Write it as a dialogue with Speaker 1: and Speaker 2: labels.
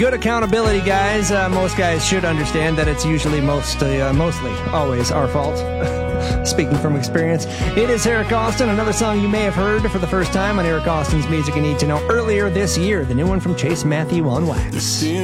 Speaker 1: Good accountability, guys. Most guys should understand that it's usually mostly always our fault. Speaking from experience, it is Eric Austin, another song you may have heard for the first time on Eric Austin's Music You Need to Know earlier this year, the new one from Chase Matthew on Wax.